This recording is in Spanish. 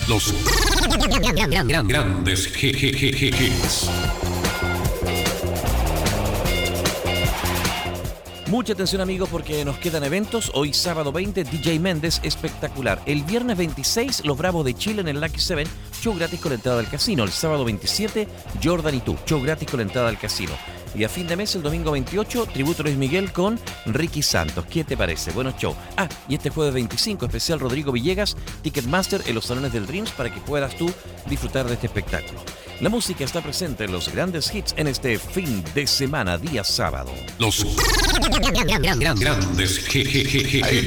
Los grandes hits. Mucha atención, amigos, porque nos quedan eventos. Hoy sábado 20, DJ Méndez, espectacular. El viernes 26, Los Bravos de Chile en el Lucky 7, show gratis con la entrada al casino. El sábado 27, Jordan y tú, show gratis con la entrada al casino. Y a fin de mes, el domingo 28, tributo a Luis Miguel con Ricky Santos. ¿Qué te parece? Buenos show. Y este jueves 25, especial Rodrigo Villegas, Ticketmaster en los salones del Dreams para que puedas tú disfrutar de este espectáculo. La música está presente en los grandes hits en este fin de semana, día sábado. Los grandes hits.